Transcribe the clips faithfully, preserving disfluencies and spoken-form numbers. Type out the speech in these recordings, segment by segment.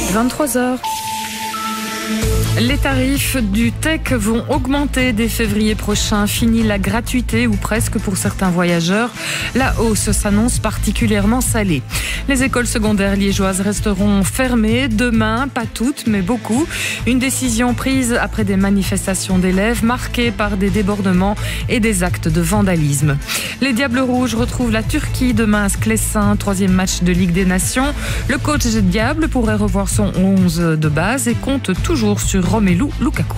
vingt-trois heures. Les tarifs du T E C vont augmenter dès février prochain. Fini la gratuité, ou presque pour certains voyageurs. La hausse s'annonce particulièrement salée. Les écoles secondaires liégeoises resteront fermées demain, pas toutes, mais beaucoup. Une décision prise après des manifestations d'élèves marquées par des débordements et des actes de vandalisme. Les Diables Rouges retrouvent la Turquie demain à Sclessin, troisième match de Ligue des Nations. Le coach des Diables pourrait revoir son onze de base et compte toujours sur Romelu Lukaku.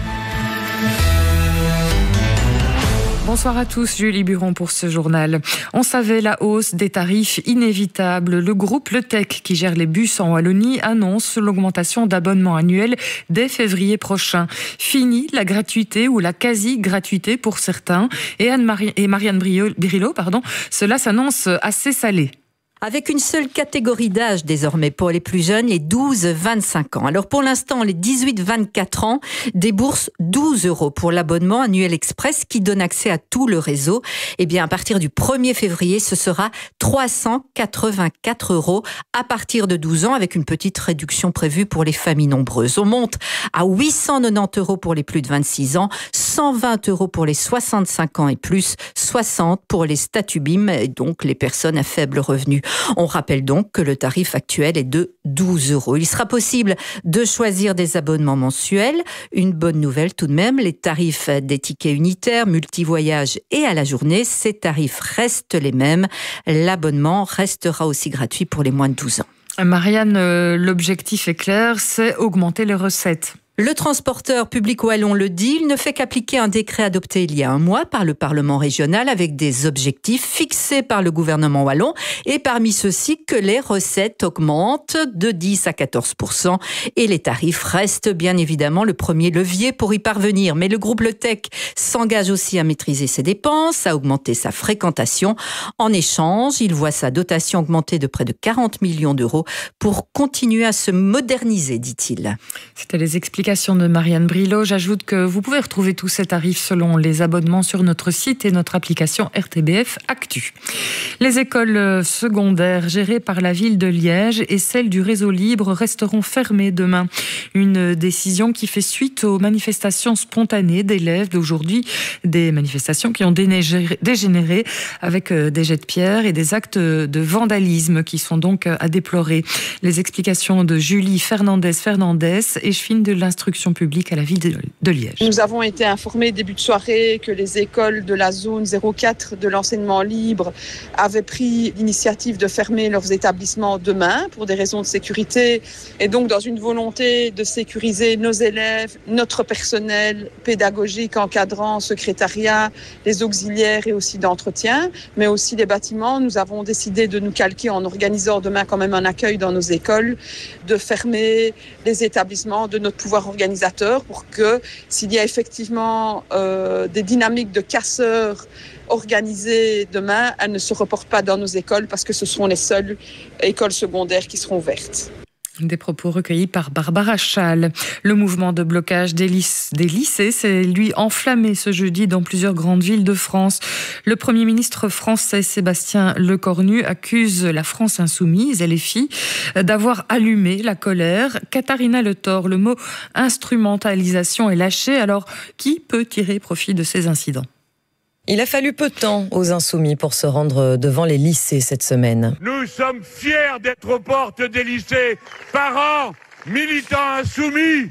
Bonsoir à tous, Julie Buron pour ce journal. On savait la hausse des tarifs inévitable. Le groupe Le T E C, qui gère les bus en Wallonie, annonce l'augmentation d'abonnement annuel dès février prochain. Fini la gratuité ou la quasi-gratuité pour certains. Et Anne-Marie et Marianne Birillo, pardon, cela s'annonce assez salé. Avec une seule catégorie d'âge désormais pour les plus jeunes, les douze vingt-cinq ans. Alors pour l'instant, les dix-huit vingt-quatre ans déboursent douze euros pour l'abonnement annuel express qui donne accès à tout le réseau. Eh bien, à partir du premier février, ce sera trois cent quatre-vingt-quatre euros à partir de douze ans, avec une petite réduction prévue pour les familles nombreuses. On monte à huit cent quatre-vingt-dix euros pour les plus de vingt-six ans, cent vingt euros pour les soixante-cinq ans et plus, soixante pour les statuts B I M, et donc les personnes à faible revenu. On rappelle donc que le tarif actuel est de douze euros. Il sera possible de choisir des abonnements mensuels. Une bonne nouvelle tout de même, les tarifs des tickets unitaires, multivoyages et à la journée, ces tarifs restent les mêmes. L'abonnement restera aussi gratuit pour les moins de douze ans. Marianne, l'objectif est clair, c'est augmenter les recettes. Le transporteur public wallon le dit, il ne fait qu'appliquer un décret adopté il y a un mois par le Parlement régional avec des objectifs fixés par le gouvernement wallon, et parmi ceux-ci que les recettes augmentent de dix à quatorze pour cent et les tarifs restent bien évidemment le premier levier pour y parvenir. Mais le groupe Le T E C s'engage aussi à maîtriser ses dépenses, à augmenter sa fréquentation. En échange, il voit sa dotation augmenter de près de quarante millions d'euros pour continuer à se moderniser, dit-il. C'était les explications de Marianne Birillo. J'ajoute que vous pouvez retrouver tous ces tarifs selon les abonnements sur notre site et notre application R T B F Actu. Les écoles secondaires gérées par la ville de Liège et celles du réseau libre resteront fermées demain. Une décision qui fait suite aux manifestations spontanées d'élèves d'aujourd'hui, des manifestations qui ont dégénéré avec des jets de pierre et des actes de vandalisme qui sont donc à déplorer. Les explications de Julie Fernandez-Fernandez, échevine de l'instruction publique à la ville de, de Liège. Nous avons été informés début de soirée que les écoles de la zone zéro quatre de l'enseignement libre avaient pris l'initiative de fermer leurs établissements demain pour des raisons de sécurité, et donc dans une volonté de sécuriser nos élèves, notre personnel pédagogique, encadrant, secrétariat, les auxiliaires et aussi d'entretien, mais aussi les bâtiments. Nous avons décidé de nous calquer en organisant demain quand même un accueil dans nos écoles, de fermer les établissements de notre pouvoir organisateur pour que, s'il y a effectivement euh, des dynamiques de casseurs organisées demain, elles ne se reportent pas dans nos écoles parce que ce seront les seules écoles secondaires qui seront ouvertes. Des propos recueillis par Barbara Schall. Le mouvement de blocage des, lyc- des lycées s'est, lui, enflammé ce jeudi dans plusieurs grandes villes de France. Le Premier ministre français Sébastien Lecornu accuse la France insoumise, L F I, d'avoir allumé la colère. Katharina Le Thor, le mot instrumentalisation est lâché. Alors, qui peut tirer profit de ces incidents ? Il a fallu peu de temps aux Insoumis pour se rendre devant les lycées cette semaine. Nous sommes fiers d'être aux portes des lycées. Parents, militants insoumis,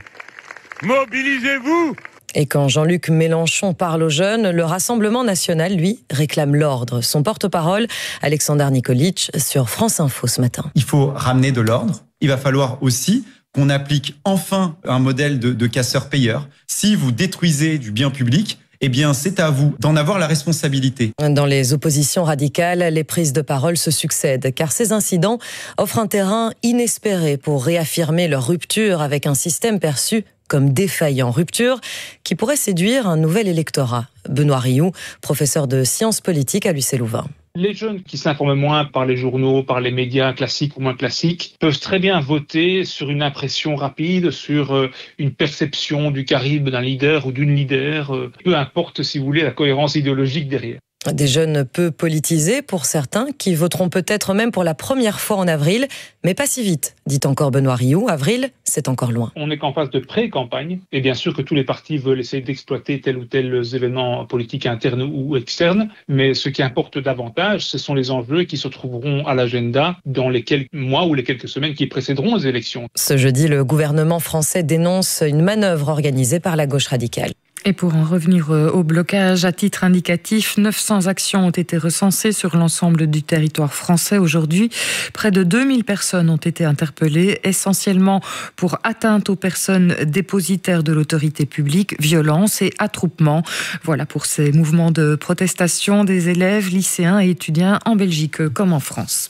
mobilisez-vous. Et quand Jean-Luc Mélenchon parle aux jeunes, le Rassemblement national, lui, réclame l'ordre. Son porte-parole, Alexander Nikolic, sur France Info ce matin. Il faut ramener de l'ordre. Il va falloir aussi qu'on applique enfin un modèle de, de casseur-payeur. Si vous détruisez du bien public, eh bien, c'est à vous d'en avoir la responsabilité. Dans les oppositions radicales, les prises de parole se succèdent, car ces incidents offrent un terrain inespéré pour réaffirmer leur rupture avec un système perçu comme défaillant. Rupture qui pourrait séduire un nouvel électorat. Benoît Rioux, professeur de sciences politiques à l'U C Louvain. Les jeunes qui s'informent moins par les journaux, par les médias classiques ou moins classiques, peuvent très bien voter sur une impression rapide, sur une perception du charisme d'un leader ou d'une leader, peu importe, si vous voulez, la cohérence idéologique derrière. Des jeunes peu politisés pour certains, qui voteront peut-être même pour la première fois en avril, mais pas si vite, dit encore Benoît Rioux. Avril, c'est encore loin. On n'est qu'en phase de pré-campagne, et bien sûr que tous les partis veulent essayer d'exploiter tel ou tel événement politique interne ou externe, mais ce qui importe davantage, ce sont les enjeux qui se trouveront à l'agenda dans les quelques mois ou les quelques semaines qui précéderont les élections. Ce jeudi, le gouvernement français dénonce une manœuvre organisée par la gauche radicale. Et pour en revenir au blocage, à titre indicatif, neuf cents actions ont été recensées sur l'ensemble du territoire français aujourd'hui. Près de deux mille personnes ont été interpellées, essentiellement pour atteinte aux personnes dépositaires de l'autorité publique, violence et attroupement. Voilà pour ces mouvements de protestation des élèves, lycéens et étudiants en Belgique comme en France.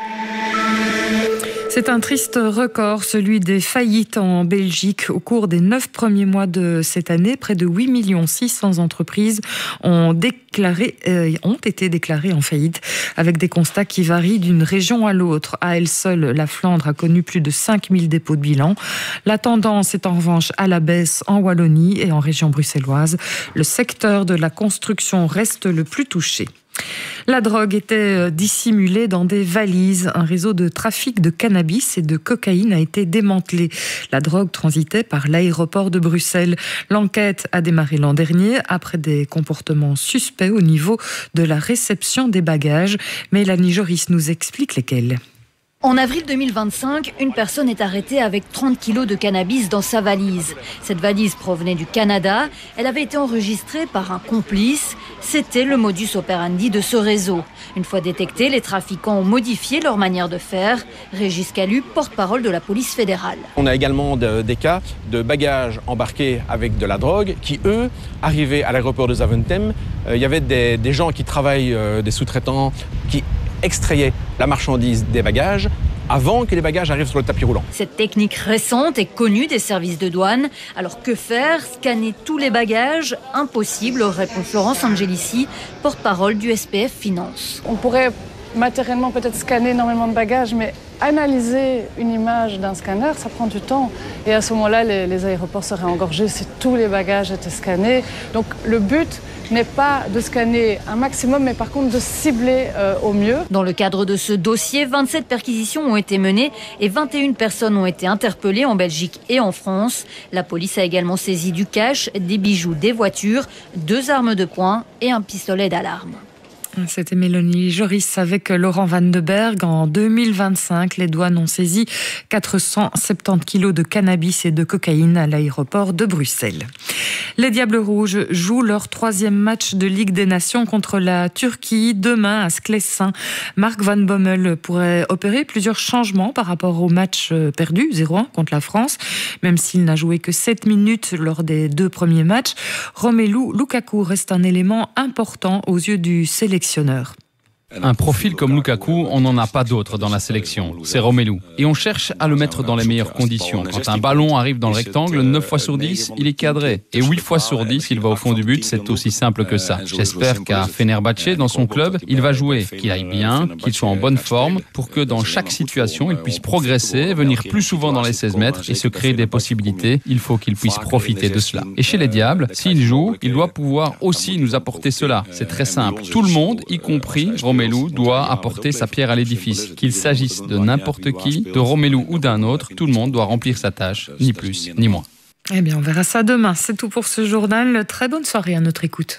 C'est un triste record, celui des faillites en Belgique. Au cours des neuf premiers mois de cette année, près de huit millions six cents entreprises ont, déclaré, euh, ont été déclarées en faillite, avec des constats qui varient d'une région à l'autre. À elle seule, la Flandre a connu plus de cinq mille dépôts de bilan. La tendance est en revanche à la baisse en Wallonie et en région bruxelloise. Le secteur de la construction reste le plus touché. La drogue était dissimulée dans des valises. Un réseau de trafic de cannabis et de cocaïne a été démantelé. La drogue transitait par l'aéroport de Bruxelles. L'enquête a démarré l'an dernier après des comportements suspects au niveau de la réception des bagages. Mélanie Joris nous explique lesquels. En avril deux mille vingt-cinq, une personne est arrêtée avec trente kilos de cannabis dans sa valise. Cette valise provenait du Canada. Elle avait été enregistrée par un complice. C'était le modus operandi de ce réseau. Une fois détectés, les trafiquants ont modifié leur manière de faire. Régis Calu, porte-parole de la police fédérale. On a également de, des cas de bagages embarqués avec de la drogue qui, eux, arrivaient à l'aéroport de Zaventem. Euh, il y avait des, des gens qui travaillent, euh, des sous-traitants, qui extrayaient la marchandise des bagages avant que les bagages arrivent sur le tapis roulant. Cette technique récente est connue des services de douane. Alors que faire? Scanner tous les bagages? Impossible, répond Florence Angelici, porte-parole du S P F Finance. On pourrait matériellement peut-être scanner énormément de bagages, mais analyser une image d'un scanner, ça prend du temps. Et à ce moment-là, les, les aéroports seraient engorgés si tous les bagages étaient scannés. Donc le but n'est pas de scanner un maximum, mais par contre de cibler euh, au mieux. Dans le cadre de ce dossier, vingt-sept perquisitions ont été menées et vingt et une personnes ont été interpellées en Belgique et en France. La police a également saisi du cash, des bijoux, des voitures, deux armes de poing et un pistolet d'alarme. C'était Mélanie Joris avec Laurent Van de Berg. En deux mille vingt-cinq, les douanes ont saisi quatre cent soixante-dix kilos de cannabis et de cocaïne à l'aéroport de Bruxelles. Les Diables Rouges jouent leur troisième match de Ligue des Nations contre la Turquie demain à Sclessin. Mark Van Bommel pourrait opérer plusieurs changements par rapport au match perdu zéro un contre la France. Même s'il n'a joué que sept minutes lors des deux premiers matchs, Romelu Lukaku reste un élément important aux yeux du sélectionneur. Un profil comme Lukaku, on n'en a pas d'autre dans la sélection. C'est Romelu. Et on cherche à le mettre dans les meilleures conditions. Quand un ballon arrive dans le rectangle, neuf fois sur dix, il est cadré. Et huit fois sur dix, il va au fond du but. C'est aussi simple que ça. J'espère qu'à Fenerbahçe, dans son club, il va jouer, qu'il aille bien, qu'il soit en bonne forme, pour que dans chaque situation, il puisse progresser, venir plus souvent dans les seize mètres et se créer des possibilités. Il faut qu'il puisse profiter de cela. Et chez les Diables, s'il joue, il doit pouvoir aussi nous apporter cela. C'est très simple. Tout le monde, y compris Romelu, doit apporter sa pierre à l'édifice. Qu'il s'agisse de n'importe qui, de Romelu ou d'un autre, tout le monde doit remplir sa tâche, ni plus ni moins. Eh bien, on verra ça demain. C'est tout pour ce journal. Très bonne soirée à notre écoute.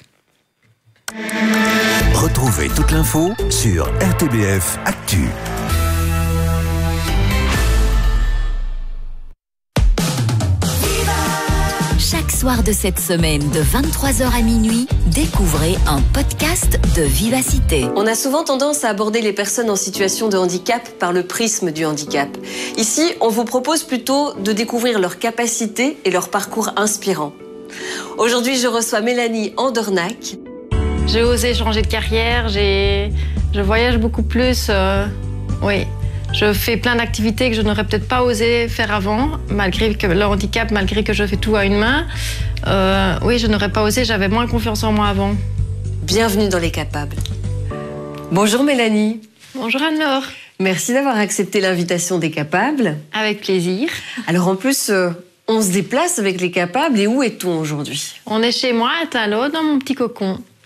Retrouvez toute l'info sur R T B F Actu. Chaque soir de cette semaine, de vingt-trois heures à minuit, découvrez un podcast de Vivacité. On a souvent tendance à aborder les personnes en situation de handicap par le prisme du handicap. Ici, on vous propose plutôt de découvrir leurs capacités et leur parcours inspirant. Aujourd'hui, je reçois Mélanie Andornac. J'ai osé changer de carrière, j'ai... je voyage beaucoup plus, euh... oui. Je fais plein d'activités que je n'aurais peut-être pas osé faire avant, malgré que le handicap, malgré que je fais tout à une main. Euh, oui, je n'aurais pas osé, j'avais moins confiance en moi avant. Bienvenue dans Les Capables. Bonjour Mélanie. Bonjour Anne-Laure. Merci d'avoir accepté l'invitation des Capables. Avec plaisir. Alors en plus, euh, on se déplace avec Les Capables et où est-on aujourd'hui? On est chez moi à Talot, dans mon petit cocon.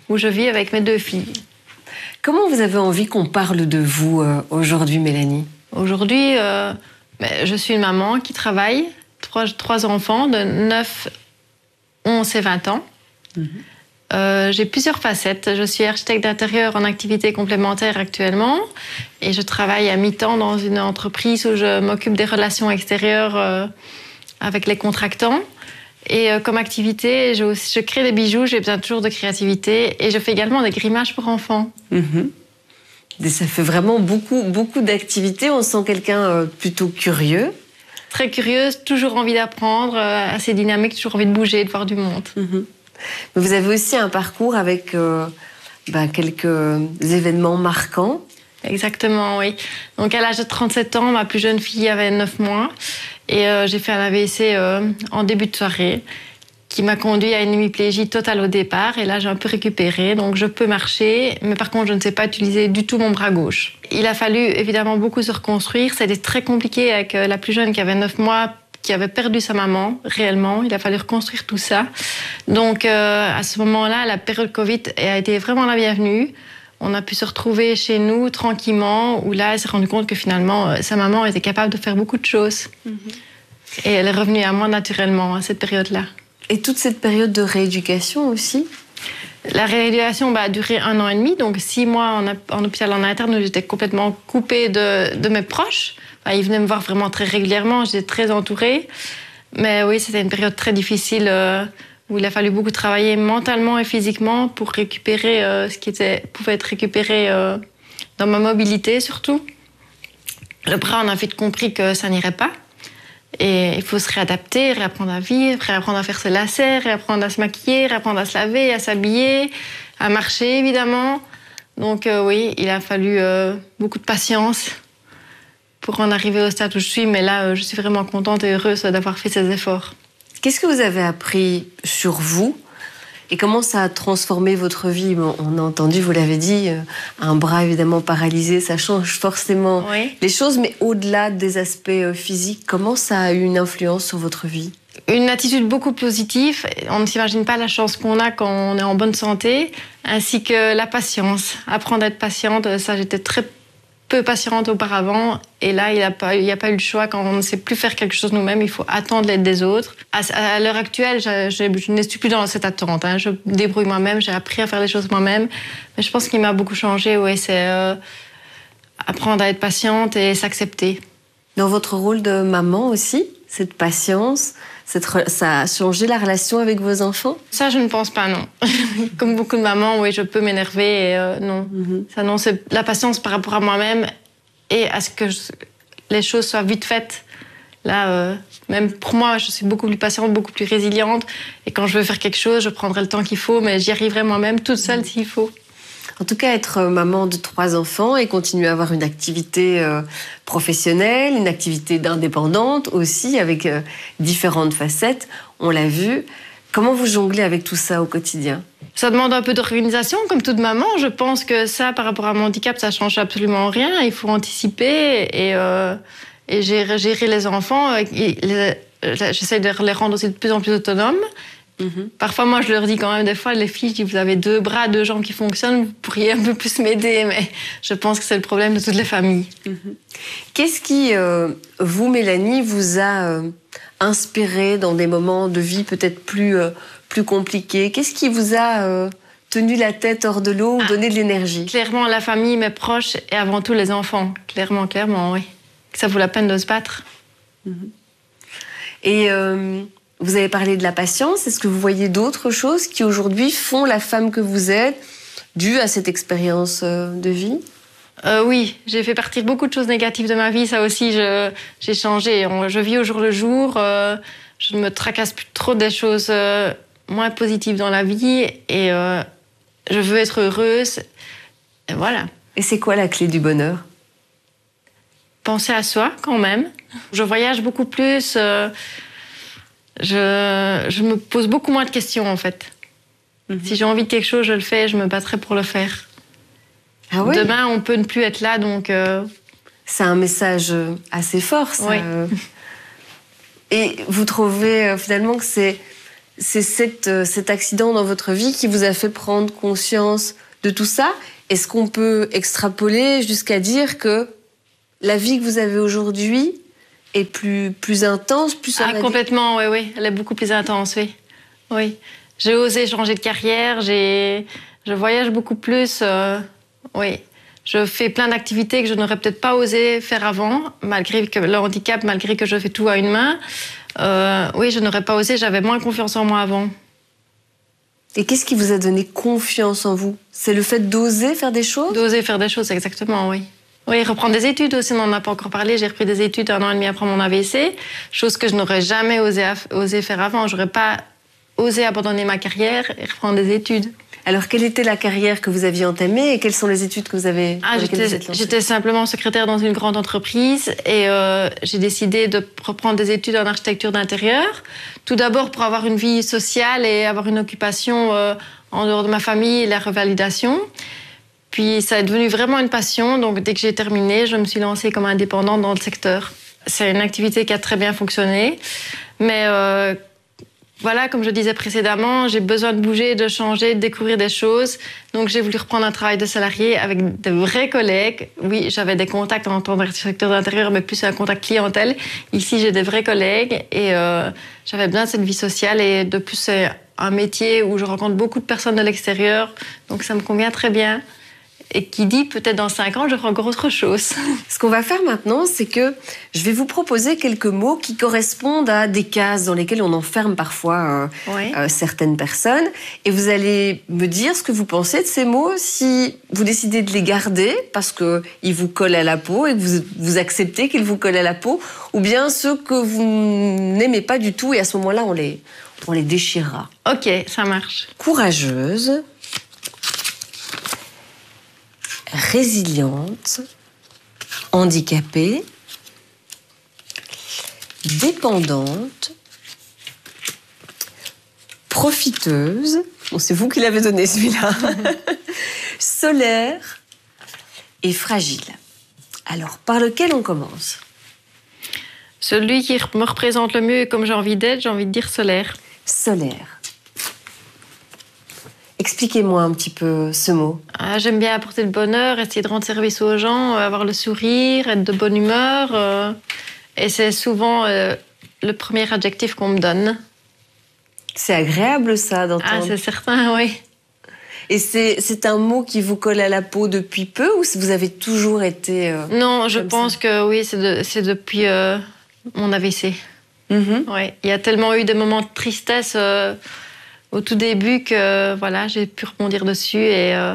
où je vis avec mes deux filles. Comment vous avez envie qu'on parle de vous euh, aujourd'hui, Mélanie? Aujourd'hui, euh, ben, je suis une maman qui travaille, trois, trois enfants de neuf, onze et vingt ans. Mm-hmm. Euh, j'ai plusieurs facettes. Je suis architecte d'intérieur en activité complémentaire actuellement et je travaille à mi-temps dans une entreprise où je m'occupe des relations extérieures euh, avec les contractants. Et euh, comme activité, je, je crée des bijoux, j'ai besoin toujours de créativité et je fais également des grimages pour enfants. Mmh. Et ça fait vraiment beaucoup, beaucoup d'activités. On sent quelqu'un euh, plutôt curieux. Très curieuse, toujours envie d'apprendre, euh, assez dynamique, toujours envie de bouger, de voir du monde. Mmh. Mais vous avez aussi un parcours avec euh, bah, quelques événements marquants. Exactement, oui. Donc à l'âge de trente-sept ans, ma plus jeune fille avait neuf mois et euh, j'ai fait un A V C euh, en début de soirée qui m'a conduit à une hémiplégie totale au départ et là j'ai un peu récupéré, donc je peux marcher, mais par contre je ne sais pas utiliser du tout mon bras gauche. Il a fallu évidemment beaucoup se reconstruire, c'était très compliqué avec euh, la plus jeune qui avait neuf mois, qui avait perdu sa maman, réellement. Il a fallu reconstruire tout ça. Donc, euh, à ce moment-là, la période Covid a été vraiment la bienvenue. On a pu se retrouver chez nous tranquillement, où là, elle s'est rendue compte que finalement, euh, sa maman était capable de faire beaucoup de choses. Mm-hmm. Et elle est revenue à moi naturellement à cette période-là. Et toute cette période de rééducation aussi? La rééducation bah, a duré un an et demi, donc six mois en, en hôpital en interne où j'étais complètement coupée de, de mes proches. Enfin, ils venaient me voir vraiment très régulièrement, j'étais très entourée. Mais oui, c'était une période très difficile euh, où il a fallu beaucoup travailler mentalement et physiquement pour récupérer euh, ce qui était, pouvait être récupéré euh, dans ma mobilité surtout. Le bras, on a vite compris que ça n'irait pas. Et il faut se réadapter, réapprendre à vivre, réapprendre à faire ses lacets, réapprendre à se maquiller, réapprendre à se laver, à s'habiller, à marcher évidemment. Donc euh, oui, il a fallu euh, beaucoup de patience pour en arriver au stade où je suis. Mais là, euh, je suis vraiment contente et heureuse d'avoir fait ces efforts. Qu'est-ce que vous avez appris sur vous et comment ça a transformé votre vie? Bon, on a entendu, vous l'avez dit, un bras évidemment paralysé, ça change forcément oui. les choses, mais au-delà des aspects physiques, comment ça a eu une influence sur votre vie? Une attitude beaucoup positive, on ne s'imagine pas la chance qu'on a quand on est en bonne santé, ainsi que la patience. Apprendre à être patiente, ça j'étais très peu patiente auparavant, et là il n'y a, a pas eu le choix. Quand on ne sait plus faire quelque chose nous-mêmes, il faut attendre l'aide des autres. À, à l'heure actuelle, je, je, je ne suis plus dans cette attente. Hein. Je me débrouille moi-même, j'ai appris à faire les choses moi-même. Mais je pense qu'il m'a beaucoup changé, ouais, c'est euh, apprendre à être patiente et s'accepter. Dans votre rôle de maman aussi, cette patience, cette re... ça a changé la relation avec vos enfants? Ça, je ne pense pas, non. Comme beaucoup de mamans, oui, je peux m'énerver, et euh, non. Mm-hmm. Ça, non, c'est la patience par rapport à moi-même et à ce que je... les choses soient vite faites. Là, euh, même pour moi, je suis beaucoup plus patiente, beaucoup plus résiliente. Et quand je veux faire quelque chose, je prendrai le temps qu'il faut, mais j'y arriverai moi-même toute seule mm-hmm. s'il faut. En tout cas, être maman de trois enfants et continuer à avoir une activité euh, professionnelle, une activité d'indépendante aussi, avec euh, différentes facettes, on l'a vu. Comment vous jonglez avec tout ça au quotidien? Ça demande un peu d'organisation, comme toute maman. Je pense que ça, par rapport à mon handicap, ça change absolument rien. Il faut anticiper et, euh, et gérer, gérer les enfants. Et les, j'essaie de les rendre aussi de plus en plus autonomes. Mmh. Parfois, moi, je leur dis quand même des fois, les filles, je dis, vous avez deux bras, deux jambes qui fonctionnent, vous pourriez un peu plus m'aider, mais je pense que c'est le problème de toutes les familles. Mmh. Qu'est-ce qui, euh, vous, Mélanie, vous a euh, inspiré dans des moments de vie peut-être plus, euh, plus compliqués? Qu'est-ce qui vous a euh, tenu la tête hors de l'eau ou ah, donné de l'énergie? Clairement, la famille, mes proches et avant tout les enfants. Clairement, clairement, oui. Ça vaut la peine de se battre. Mmh. Et... Euh, Vous avez parlé de la patience. Est-ce que vous voyez d'autres choses qui aujourd'hui font la femme que vous êtes, due à cette expérience de vie? euh, Oui, j'ai fait partir beaucoup de choses négatives de ma vie. Ça aussi, je, j'ai changé. Je vis au jour le jour. Euh, je ne me tracasse plus trop des choses euh, moins positives dans la vie. Et euh, je veux être heureuse. Et voilà. Et c'est quoi la clé du bonheur? Penser à soi, quand même. Je voyage beaucoup plus... Euh, Je, je me pose beaucoup moins de questions, en fait. Mm-hmm. Si j'ai envie de quelque chose, je le fais, je me battrai pour le faire. Ah oui? Demain, on peut ne plus être là, donc... Euh... C'est un message assez fort, ça. Oui. Et vous trouvez, euh, finalement, que c'est c'est cet, euh, cet accident dans votre vie qui vous a fait prendre conscience de tout ça. Est-ce qu'on peut extrapoler jusqu'à dire que la vie que vous avez aujourd'hui est plus, plus intense, plus ah, complètement, oui, oui. Elle est beaucoup plus intense, oui. Oui. J'ai osé changer de carrière, j'ai... je voyage beaucoup plus, euh... oui. Je fais plein d'activités que je n'aurais peut-être pas osé faire avant, malgré que le handicap, malgré que je fais tout à une main. Euh, oui, je n'aurais pas osé, j'avais moins confiance en moi avant. Et qu'est-ce qui vous a donné confiance en vous? C'est le fait d'oser faire des choses? D'oser faire des choses, exactement, oui. Oui, reprendre des études aussi, on n'en a pas encore parlé. J'ai repris des études un an et demi après mon A V C, chose que je n'aurais jamais osé, osé faire avant. Je n'aurais pas osé abandonner ma carrière et reprendre des études. Alors, quelle était la carrière que vous aviez entamée et quelles sont les études que vous avez ah, J'étais simplement secrétaire dans une grande entreprise et euh, j'ai décidé de reprendre des études en architecture d'intérieur. Tout d'abord pour avoir une vie sociale et avoir une occupation euh, en dehors de ma famille et la revalidation. Puis ça est devenu vraiment une passion, donc dès que j'ai terminé, je me suis lancée comme indépendante dans le secteur. C'est une activité qui a très bien fonctionné, mais euh, voilà, comme je disais précédemment, j'ai besoin de bouger, de changer, de découvrir des choses. Donc j'ai voulu reprendre un travail de salarié avec de vrais collègues. Oui, j'avais des contacts en tant que secteur d'intérieur, mais plus un contact clientèle. Ici, j'ai des vrais collègues et euh, j'avais besoin de cette vie sociale. Et de plus, c'est un métier où je rencontre beaucoup de personnes de l'extérieur, donc ça me convient très bien. Et qui dit peut-être dans cinq ans, je ferai encore autre chose. Ce qu'on va faire maintenant, c'est que je vais vous proposer quelques mots qui correspondent à des cases dans lesquelles on enferme parfois euh, oui. euh, certaines personnes. Et vous allez me dire ce que vous pensez de ces mots, si vous décidez de les garder parce qu'ils vous collent à la peau et que vous, vous acceptez qu'ils vous collent à la peau, ou bien ceux que vous n'aimez pas du tout et à ce moment-là, on les, on les déchirera. Ok, ça marche. Courageuse. Résiliente, handicapée, dépendante, profiteuse, bon, c'est vous qui l'avez donné celui-là, solaire et fragile. Alors, par lequel on commence? Celui qui me représente le mieux et comme j'ai envie d'être, j'ai envie de dire solaire. Solaire. Expliquez-moi un petit peu ce mot. Ah, j'aime bien apporter le bonheur, essayer de rendre service aux gens, avoir le sourire, être de bonne humeur. Euh, et c'est souvent euh, le premier adjectif qu'on me donne. C'est agréable ça d'entendre. Ah, c'est certain, oui. Et c'est, c'est un mot qui vous colle à la peau depuis peu ou vous avez toujours été... Euh, non, je pense ça? que oui, c'est, de, c'est depuis euh, mon A V C. Mm-hmm. Ouais. Il y a tellement eu des moments de tristesse... Euh, au tout début que voilà, j'ai pu rebondir dessus et euh,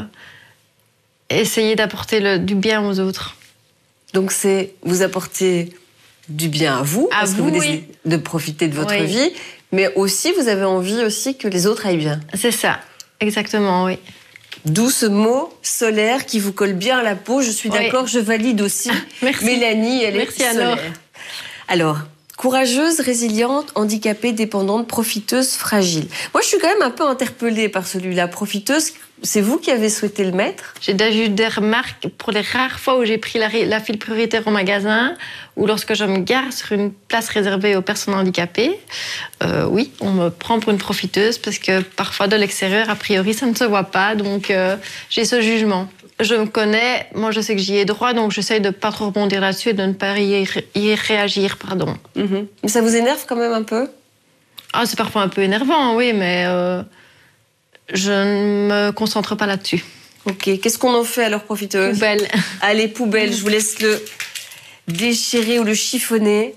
essayer d'apporter le, du bien aux autres. Donc c'est vous apporter du bien à vous, à parce vous, que vous oui. décidez de profiter de votre oui. vie, mais aussi vous avez envie aussi que les autres aillent bien. C'est ça, exactement, oui. D'où ce mot solaire qui vous colle bien à la peau. Je suis oui. d'accord, je valide aussi. Merci. Mélanie, elle Merci est solaire. Alors. Alors. Courageuse, résiliente, handicapée, dépendante, profiteuse, fragile. Moi, je suis quand même un peu interpellée par celui-là. Profiteuse, c'est vous qui avez souhaité le mettre? J'ai déjà eu des remarques pour les rares fois où j'ai pris la, la file prioritaire au magasin ou lorsque je me gare sur une place réservée aux personnes handicapées. Euh, oui, on me prend pour une profiteuse parce que parfois de l'extérieur, a priori, ça ne se voit pas. Donc, euh, j'ai ce jugement. Je me connais, moi je sais que j'y ai droit, donc j'essaye de ne pas trop rebondir là-dessus et de ne pas y, ré- y réagir, pardon. Mm-hmm. Mais ça vous énerve quand même un peu? Ah, c'est parfois un peu énervant, oui, mais euh, je ne me concentre pas là-dessus. Ok, qu'est-ce qu'on en fait alors, profiteuse? Poubelle. Allez, poubelle, je vous laisse le déchirer ou le chiffonner.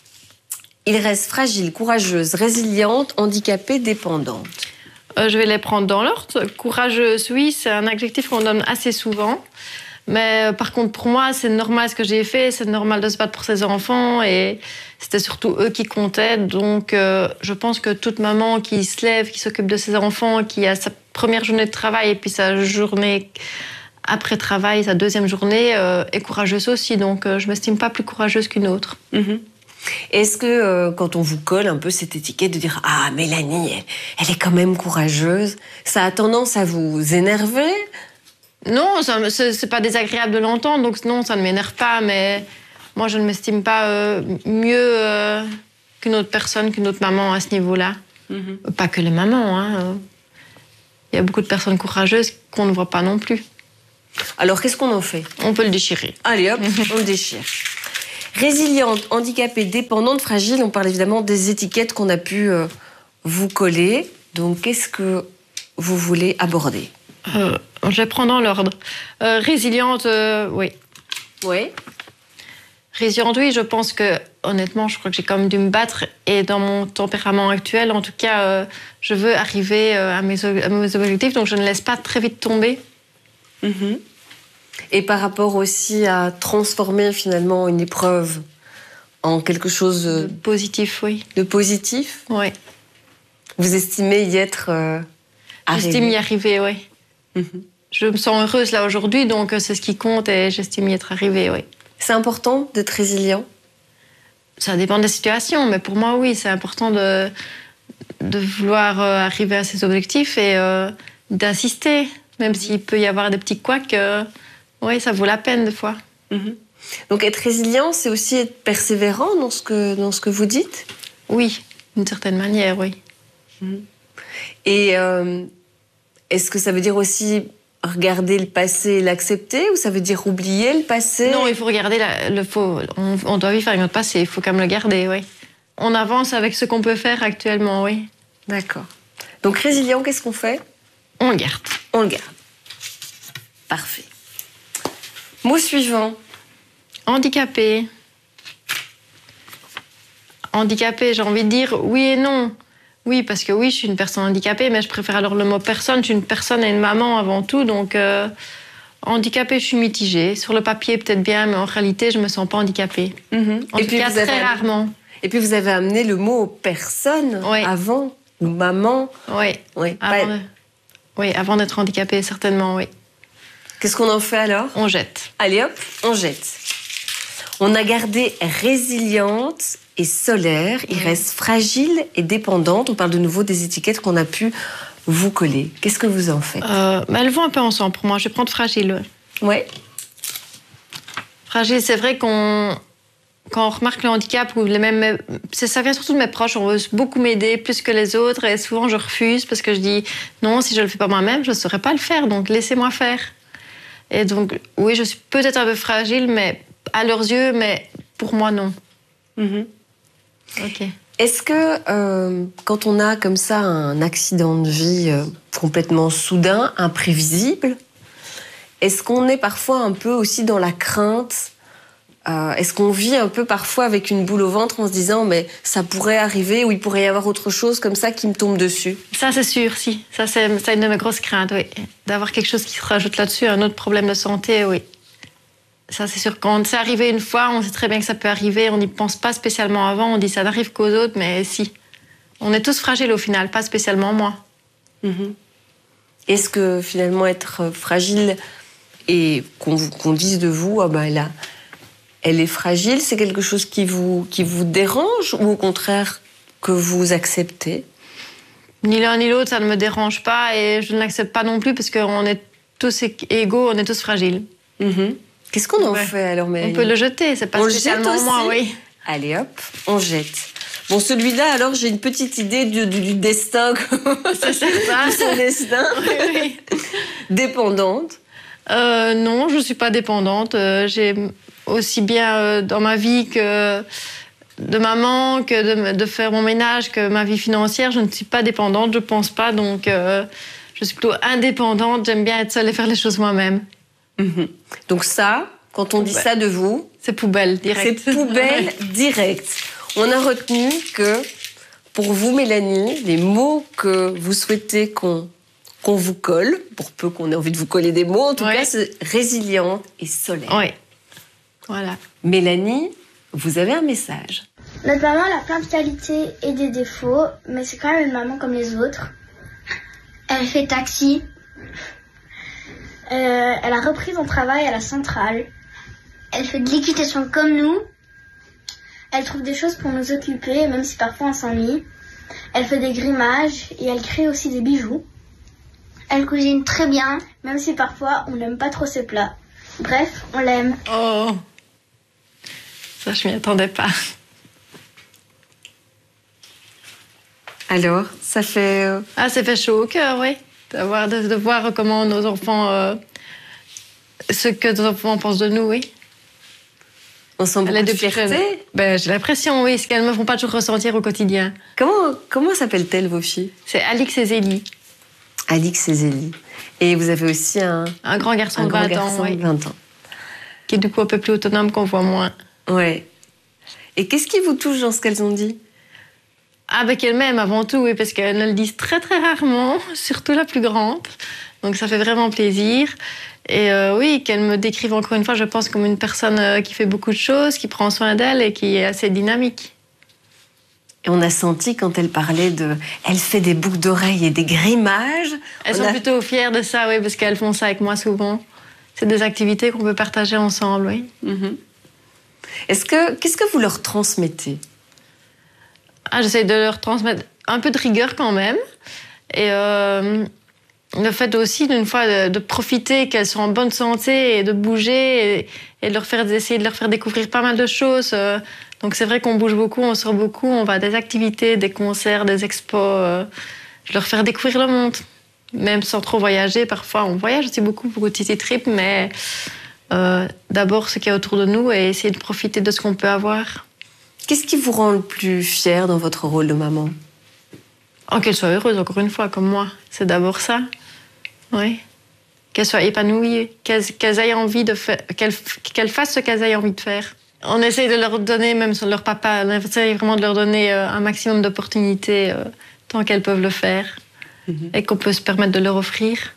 Il reste fragile, courageuse, résiliente, handicapée, dépendante. Euh, je vais les prendre dans l'ordre. Courageuse, oui, c'est un adjectif qu'on donne assez souvent. Mais euh, par contre, pour moi, c'est normal ce que j'ai fait. C'est normal de se battre pour ses enfants. Et c'était surtout eux qui comptaient. Donc, euh, je pense que toute maman qui se lève, qui s'occupe de ses enfants, qui a sa première journée de travail et puis sa journée après travail, sa deuxième journée, euh, est courageuse aussi. Donc, euh, je ne m'estime pas plus courageuse qu'une autre. Mm-hmm. Est-ce que euh, quand on vous colle un peu cette étiquette de dire « Ah, Mélanie, elle, elle est quand même courageuse », ça a tendance à vous énerver? Non, ça, c'est, c'est pas désagréable de l'entendre, donc non, ça ne m'énerve pas, mais moi, je ne m'estime pas euh, mieux euh, qu'une autre personne, qu'une autre maman à ce niveau-là. Mm-hmm. Pas que les mamans. Hein. Il y a beaucoup de personnes courageuses qu'on ne voit pas non plus. Alors, qu'est-ce qu'on en fait? On peut le déchirer. Allez hop, on le déchire. Résiliente, handicapée, dépendante, fragile, on parle évidemment des étiquettes qu'on a pu euh, vous coller. Donc, qu'est-ce que vous voulez aborder? euh, Je vais prendre dans l'ordre. Euh, résiliente, euh, oui. Oui. Résiliente, oui, je pense que, honnêtement, je crois que j'ai quand même dû me battre. Et dans mon tempérament actuel, en tout cas, euh, je veux arriver euh, à, mes, à mes objectifs, donc je ne laisse pas très vite tomber. Mmh. Et par rapport aussi à transformer finalement une épreuve en quelque chose de positif, oui. De positif, oui. Vous estimez y être euh, arrivé? J'estime y arriver, oui. Mmh. Je me sens heureuse là aujourd'hui, donc c'est ce qui compte et j'estime y être arrivée, oui. C'est important d'être résilient? Ça dépend des situations, mais pour moi, oui, c'est important de, de vouloir euh, arriver à ses objectifs et euh, d'insister. Même s'il peut y avoir des petits couacs, euh, oui, ça vaut la peine des fois. Mmh. Donc être résilient, c'est aussi être persévérant dans ce que, dans ce que vous dites? Oui, d'une certaine manière, oui. Mmh. Et euh, est-ce que ça veut dire aussi regarder le passé et l'accepter, ou ça veut dire oublier le passé? Non, il faut regarder, la, le faut, on, on doit vivre avec notre passé, il faut quand même le garder, oui. On avance avec ce qu'on peut faire actuellement, oui. D'accord. Donc résilient, qu'est-ce qu'on fait? On le garde. On le garde. Parfait. Mot suivant. Handicapé. Handicapé, j'ai envie de dire oui et non. Oui, parce que oui, je suis une personne handicapée, mais je préfère alors le mot personne. Je suis une personne et une maman avant tout, donc euh, handicapée, je suis mitigée. Sur le papier, peut-être bien, mais en réalité, je me sens pas handicapée. Mmh. En et tout puis cas, vous très avez... rarement. Et puis vous avez amené le mot personne oui. avant, ou maman. Oui. Oui. Avant, de... oui, avant d'être handicapée, certainement, oui. Qu'est-ce qu'on en fait alors? On jette. Allez hop, on jette. On a gardé résiliente et solaire. Il mmh. reste fragile et dépendante. On parle de nouveau des étiquettes qu'on a pu vous coller. Qu'est-ce que vous en faites? euh, bah, Elles vont un peu ensemble pour moi. Je vais prendre fragile. Oui. Fragile, c'est vrai qu'on... Quand on remarque le handicap, ou les mêmes, ça vient surtout de mes proches, on veut beaucoup m'aider plus que les autres, et souvent je refuse parce que je dis non, si je le fais pas moi-même, je ne saurais pas le faire, donc laissez-moi faire. Et donc, oui, je suis peut-être un peu fragile, mais à leurs yeux, mais pour moi, non. Mmh. Ok. Est-ce que euh, quand on a comme ça un accident de vie euh, complètement soudain, imprévisible, est-ce qu'on est parfois un peu aussi dans la crainte? Euh, est-ce qu'on vit un peu parfois avec une boule au ventre en se disant mais ça pourrait arriver, ou il pourrait y avoir autre chose comme ça qui me tombe dessus? Ça, c'est sûr, si. Ça, c'est, c'est une de mes grosses craintes, oui. D'avoir quelque chose qui se rajoute là-dessus, un autre problème de santé, oui. Ça, c'est sûr. Quand c'est arrivé une fois, on sait très bien que ça peut arriver. On n'y pense pas spécialement avant. On dit ça n'arrive qu'aux autres, mais si. On est tous fragiles au final, pas spécialement moi. Mm-hmm. Est-ce que finalement être fragile et qu'on, qu'on dise de vous, oh ben là, elle est fragile, c'est quelque chose qui vous, qui vous dérange, ou au contraire que vous acceptez? Ni l'un ni l'autre, ça ne me dérange pas, et je ne l'accepte pas non plus parce qu'on est tous égaux, on est tous fragiles. Mm-hmm. Qu'est-ce qu'on en ouais. fait alors, Mélanie? On peut le jeter, c'est pas on spécialement jette moi, oui. Allez hop, on jette. Bon, celui-là, alors j'ai une petite idée du, du, du destin, c'est certain. De son destin. Oui, oui. Dépendante? euh, Non, je suis pas dépendante. Euh, j'ai aussi bien euh, dans ma vie que de maman, que de, de faire mon ménage, que ma vie financière. Je ne suis pas dépendante, je pense pas. Donc, euh, je suis plutôt indépendante. J'aime bien être seule et faire les choses moi-même. Mmh. Donc ça, quand on dit ouais. ça de vous... C'est poubelle, direct. C'est poubelle, ouais. direct. On a retenu que, pour vous, Mélanie, les mots que vous souhaitez qu'on, qu'on vous colle, pour peu qu'on ait envie de vous coller des mots, en tout ouais. cas, c'est résiliente et solaire. Oui. Voilà. Mélanie, vous avez un message. Notre maman, elle a plein de qualités et des défauts, mais c'est quand même une maman comme les autres. Elle fait taxi. Euh, elle a repris son travail à la centrale. Elle fait de l'équitation comme nous. Elle trouve des choses pour nous occuper, même si parfois on s'ennuie. Elle fait des grimages et elle crée aussi des bijoux. Elle cuisine très bien, même si parfois on n'aime pas trop ses plats. Bref, on l'aime. Oh, ça je m'y attendais pas. Alors, ça fait... Euh... Ah, ça fait chaud au cœur, oui. De voir, de, de voir comment nos enfants... Euh, ce que nos enfants pensent de nous, oui. On sent beaucoup de fierté. Ben, j'ai l'impression, oui, ce qu'elles ne me font pas toujours ressentir au quotidien. Comment, comment s'appellent-elles, vos filles? C'est Alix et Zélie. Alix et Zélie. Et vous avez aussi un... Un grand garçon un de grand vingt garçon ans, oui. de vingt ans. Qui est du coup un peu plus autonome, qu'on voit moins. Ouais. Et qu'est-ce qui vous touche dans ce qu'elles ont dit? Avec elles-mêmes, avant tout, oui, parce qu'elles le disent très, très rarement, surtout la plus grande. Donc ça fait vraiment plaisir. Et euh, oui, qu'elles me décrivent encore une fois, je pense, comme une personne euh, qui fait beaucoup de choses, qui prend soin d'elle et qui est assez dynamique. Et on a senti, quand elle parlait de... Elle fait des boucles d'oreilles et des grimages. Elles on sont a... plutôt fières de ça, oui, parce qu'elles font ça avec moi souvent. C'est des activités qu'on peut partager ensemble, oui. Mm-hmm. Est-ce que... Qu'est-ce que vous leur transmettez? Ah, j'essaie de leur transmettre un peu de rigueur quand même. Et euh, le fait aussi, d'une fois, de, de profiter qu'elles sont en bonne santé et de bouger et, et de leur faire, d'essayer de leur faire découvrir pas mal de choses. Donc c'est vrai qu'on bouge beaucoup, on sort beaucoup, on va à des activités, des concerts, des expos. Euh, je leur faire découvrir le monde. Même sans trop voyager, parfois on voyage aussi beaucoup, beaucoup de city trips, mais euh, d'abord ce qu'il y a autour de nous et essayer de profiter de ce qu'on peut avoir. Qu'est-ce qui vous rend le plus fière dans votre rôle de maman? Oh, qu'elle soit heureuse, encore une fois, comme moi. C'est d'abord ça. Oui. Qu'elle soit épanouie, qu'elle qu'elle aient envie de faire, qu'elle qu'elle fasse ce qu'elles aient envie de faire. On essaye de leur donner, même sur leur papa, on essaye vraiment de leur donner un maximum d'opportunités euh, tant qu'elles peuvent le faire. Mm-hmm. Et qu'on peut se permettre de leur offrir.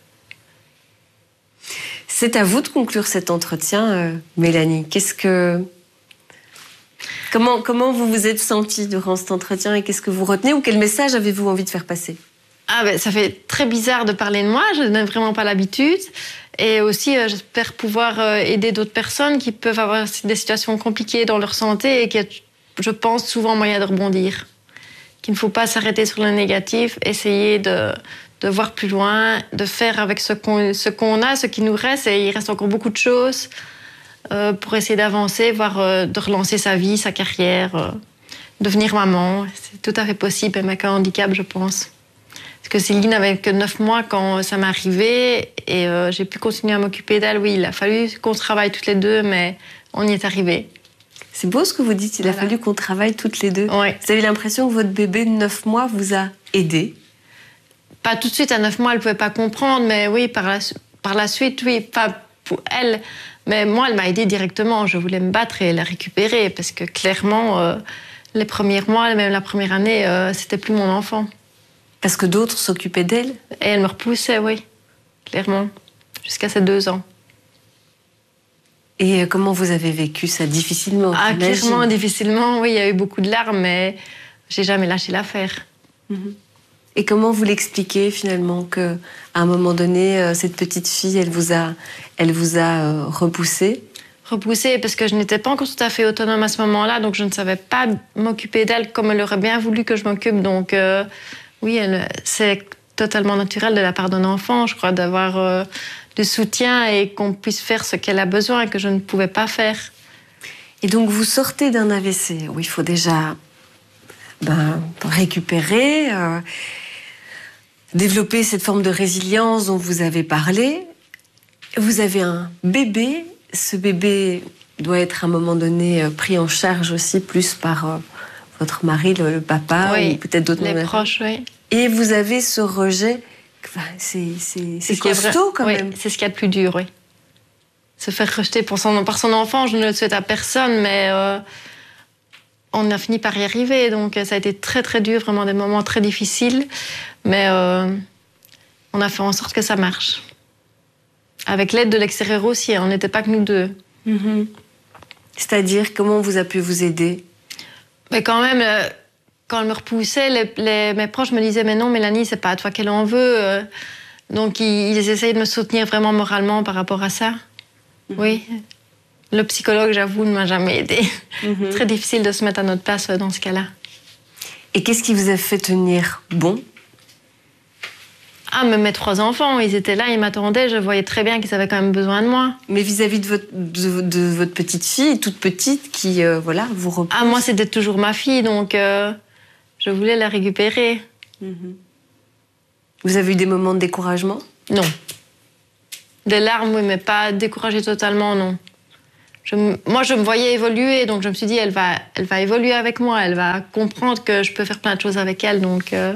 C'est à vous de conclure cet entretien, euh, Mélanie. Qu'est-ce que... Comment, comment vous vous êtes sentie durant cet entretien et qu'est-ce que vous retenez ou quel message avez-vous envie de faire passer? Ah ben, ça fait très bizarre de parler de moi, je n'ai vraiment pas l'habitude. Et aussi, euh, j'espère pouvoir euh, aider d'autres personnes qui peuvent avoir des situations compliquées dans leur santé et qui, je pense, souvent moyen de rebondir. Qu'il ne faut pas s'arrêter sur le négatif, essayer de, de voir plus loin, de faire avec ce qu'on, ce qu'on a, ce qui nous reste, et il reste encore beaucoup de choses. Euh, pour essayer d'avancer, voire euh, de relancer sa vie, sa carrière, euh, devenir maman. C'est tout à fait possible, même avec un handicap, je pense. Parce que Céline n'avait que neuf mois quand ça m'est arrivé et euh, j'ai pu continuer à m'occuper d'elle. Oui, il a fallu qu'on travaille toutes les deux, mais on y est arrivé. C'est beau ce que vous dites, il voilà. a fallu qu'on travaille toutes les deux. Ouais. Vous avez l'impression que votre bébé de neuf mois vous a aidé? Pas tout de suite, à neuf mois, elle ne pouvait pas comprendre, mais oui, par la, par la suite, oui, pas pour elle. Mais moi, elle m'a aidée directement. Je voulais me battre et la récupérer parce que clairement, euh, les premiers mois, même la première année, euh, c'était plus mon enfant. Parce que d'autres s'occupaient d'elle? Et elle me repoussait, oui, clairement, jusqu'à ses deux ans. Et comment vous avez vécu ça? Difficilement? Ah, clairement, difficilement, oui. Il y a eu beaucoup de larmes, mais j'ai jamais lâché l'affaire. Mm-hmm. Et comment vous l'expliquez finalement qu'à un moment donné, cette petite fille, elle vous a, elle vous a repoussé? Repoussée parce que je n'étais pas encore tout à fait autonome à ce moment-là, donc je ne savais pas m'occuper d'elle comme elle aurait bien voulu que je m'occupe. Donc euh, oui, elle, c'est totalement naturel de la part d'un enfant, je crois, d'avoir euh, du soutien et qu'on puisse faire ce qu'elle a besoin et que je ne pouvais pas faire. Et donc vous sortez d'un A V C où il faut déjà ben, récupérer... Euh, développer cette forme de résilience dont vous avez parlé. Vous avez un bébé. Ce bébé doit être à un moment donné pris en charge aussi plus par euh, votre mari, le, le papa, oui, ou peut-être d'autres les proches, oui. Et vous avez ce rejet. Enfin, c'est c'est, c'est costaud quand oui, même. C'est ce qu'il y a de plus dur, oui. Se faire rejeter pour son, par son enfant, je ne le souhaite à personne, mais euh, on a fini par y arriver. Donc ça a été très très dur, vraiment des moments très difficiles. Mais euh, on a fait en sorte que ça marche. Avec l'aide de l'extérieur aussi, on n'était pas que nous deux. Mm-hmm. C'est-à-dire, comment on vous a pu vous aider? Mais quand même, euh, quand elle me repoussait, les, les, mes proches me disaient « Mais non, Mélanie, c'est pas à toi qu'elle en veut. Euh, » Donc, ils, ils essayaient de me soutenir vraiment moralement par rapport à ça. Mm-hmm. Oui. Le psychologue, j'avoue, ne m'a jamais aidée. Mm-hmm. Très difficile de se mettre à notre place dans ce cas-là. Et qu'est-ce qui vous a fait tenir bon? Ah, mais mes trois enfants, ils étaient là, ils m'attendaient, je voyais très bien qu'ils avaient quand même besoin de moi. Mais vis-à-vis de votre, de, de votre petite fille, toute petite, qui, euh, voilà, vous repousse. Ah, moi, c'était toujours ma fille, donc euh, je voulais la récupérer. Mmh. Vous avez eu des moments de découragement? Non. Des larmes, oui, mais pas découragée totalement, non. Je, moi, je me voyais évoluer, donc je me suis dit, elle va, elle va évoluer avec moi, elle va comprendre que je peux faire plein de choses avec elle, donc... Euh...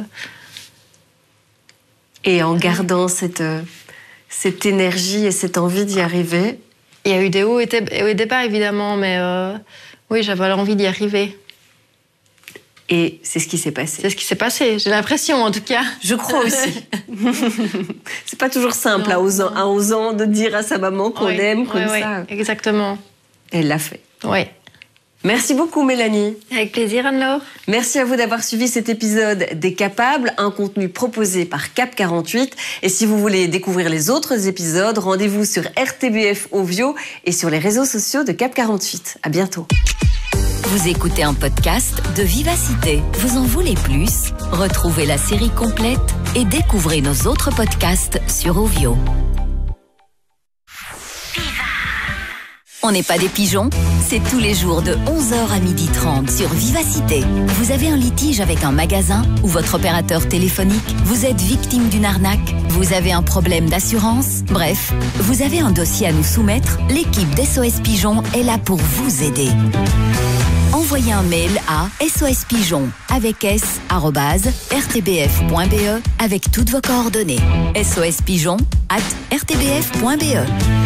Et en gardant cette, euh, cette énergie et cette envie d'y arriver? Il y a eu des hauts et des bas, évidemment, mais euh, oui, j'avais envie d'y arriver. Et c'est ce qui s'est passé. C'est ce qui s'est passé, j'ai l'impression en tout cas. Je crois aussi. C'est pas toujours simple non, à, onze ans, à onze ans de dire à sa maman qu'on oui, aime comme oui, ça. Oui, exactement. Elle l'a fait. Oui. Merci beaucoup Mélanie. Avec plaisir Anne-Laure. Merci à vous d'avoir suivi cet épisode des Capables, un contenu proposé par Cap quarante-huit. Et si vous voulez découvrir les autres épisodes, rendez-vous sur R T B F Ovio et sur les réseaux sociaux de Cap quarante-huit. À bientôt. Vous écoutez un podcast de Vivacité. Vous en voulez plus? Retrouvez la série complète et découvrez nos autres podcasts sur Ovio. On n'est pas des pigeons, c'est tous les jours de onze heures à midi trente sur Vivacité. Vous avez un litige avec un magasin ou votre opérateur téléphonique? Vous êtes victime d'une arnaque? Vous avez un problème d'assurance? Bref, vous avez un dossier à nous soumettre? L'équipe d'S O S Pigeon est là pour vous aider. Envoyez un mail à sospigeon avec s arobase r t b f point b e avec toutes vos coordonnées. sospigeon arobase r t b f point b e